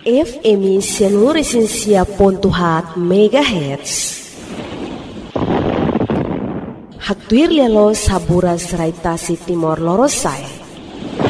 FM Seluruh Pontuhat MHz. Haktuir lelo sabura serai tasi Timor Lorosae.